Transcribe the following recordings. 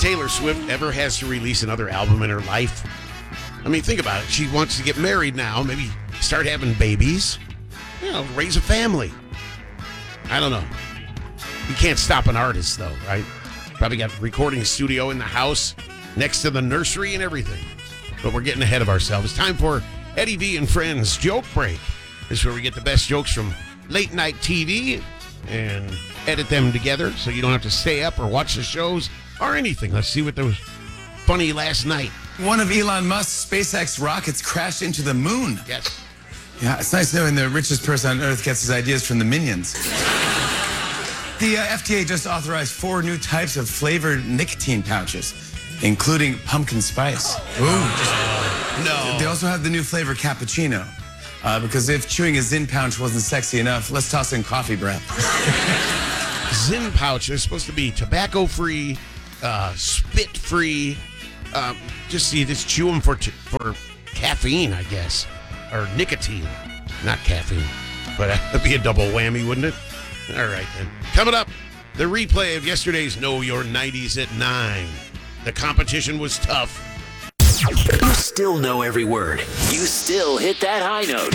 Taylor Swift ever has to release another album in her life. I mean, think about it. She wants to get married now, maybe start having babies, raise a family. I don't know. You can't stop an artist, though, right? Probably got a recording studio in the house next to the nursery and everything. But we're getting ahead of ourselves. Time for Eddie V and Friends Joke Break. This is where we get the best jokes from late night TV and edit them together so you don't have to stay up or watch the shows or anything. Let's see what was funny last night. One of Elon Musk's SpaceX rockets crashed into the moon. Yes. Yeah, it's nice knowing the richest person on Earth gets his ideas from the Minions. The FDA just authorized 4 new types of flavored nicotine pouches, including pumpkin spice. Ooh. No. They also have the new flavor cappuccino. Because if chewing a Zyn pouch wasn't sexy enough, let's toss in coffee breath. Zyn pouch is supposed to be tobacco-free, spit-free. Just chew them for caffeine, I guess, or nicotine, not caffeine. But that'd be a double whammy, wouldn't it? All right, then. Coming up, the replay of yesterday's Know Your 90s at 9. The competition was tough. You still know every word. You still hit that high note.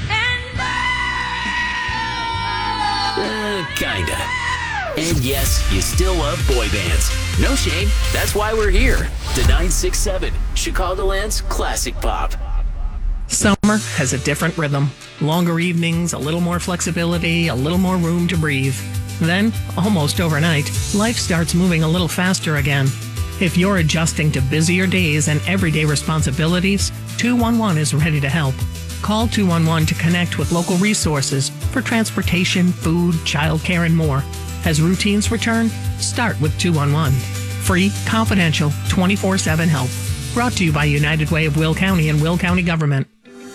Kinda. And yes, you still love boy bands. No shame. That's why we're here. The 967, Chicagoland's classic pop. Summer has a different rhythm. Longer evenings, a little more flexibility, a little more room to breathe. Then, almost overnight, life starts moving a little faster again. If you're adjusting to busier days and everyday responsibilities, 211 is ready to help. Call 211 to connect with local resources for transportation, food, childcare, and more. As routines return, start with 211. Free, confidential, 24/7 help. Brought to you by United Way of Will County and Will County Government.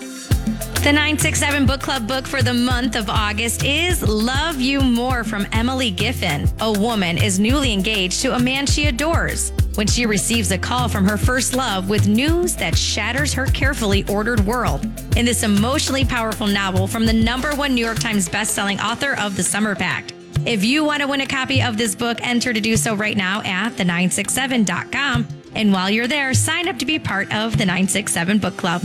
The 967 Book Club book for the month of August is Love You More from Emily Giffen. A woman is newly engaged to a man she adores when she receives a call from her first love with news that shatters her carefully ordered world. In this emotionally powerful novel from the #1 New York Times bestselling author of The Summer Pact. If you want to win a copy of this book, enter to do so right now at the967.com. And while you're there, sign up to be part of the 967 Book Club.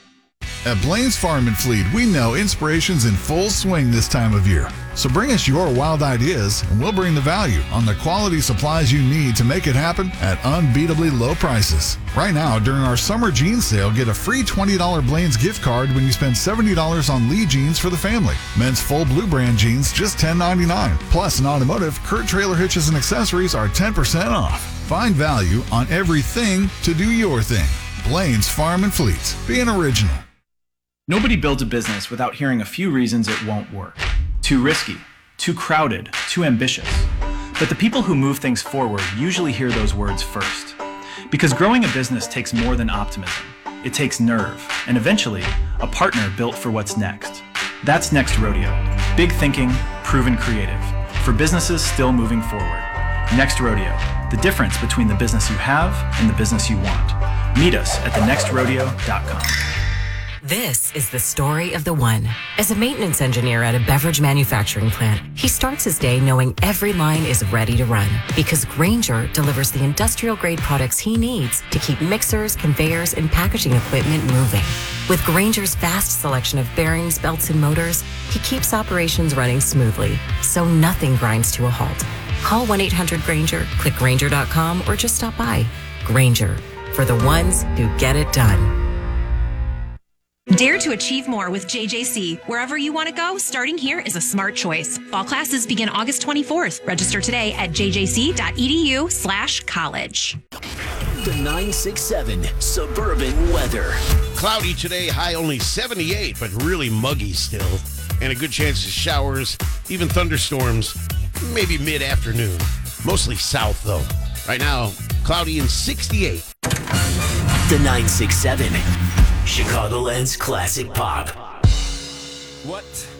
At Blaine's Farm and Fleet, we know inspiration's in full swing this time of year. So bring us your wild ideas, and we'll bring the value on the quality supplies you need to make it happen at unbeatably low prices. Right now, during our summer jeans sale, get a free $20 Blaine's gift card when you spend $70 on Lee jeans for the family. Men's full blue brand jeans, just $10.99. Plus, in automotive, Kurt Trailer Hitches and accessories are 10% off. Find value on everything to do your thing. Blaine's Farm and Fleet. Being original. Nobody builds a business without hearing a few reasons it won't work. Too risky, too crowded, too ambitious. But the people who move things forward usually hear those words first. Because growing a business takes more than optimism. It takes nerve, and eventually, a partner built for what's next. That's Next Rodeo. Big thinking, proven creative. For businesses still moving forward. Next Rodeo. The difference between the business you have and the business you want. Meet us at thenextrodeo.com. This is the story of the one. As a maintenance engineer at a beverage manufacturing plant, he starts his day knowing every line is ready to run because Grainger delivers the industrial-grade products he needs to keep mixers, conveyors, and packaging equipment moving. With Grainger's vast selection of bearings, belts, and motors, he keeps operations running smoothly, so nothing grinds to a halt. Call 1-800-GRAINGER, click Grainger.com, or just stop by. Grainger, for the ones who get it done. Dare to achieve more with JJC. Wherever you want to go, starting here is a smart choice. Fall classes begin August 24th. Register today at jjc.edu/college. The 967 Suburban Weather. Cloudy today, high only 78, but really muggy still. And a good chance of showers, even thunderstorms, maybe mid-afternoon. Mostly south, though. Right now, cloudy and 68. The 967, Chicagoland's classic pop. What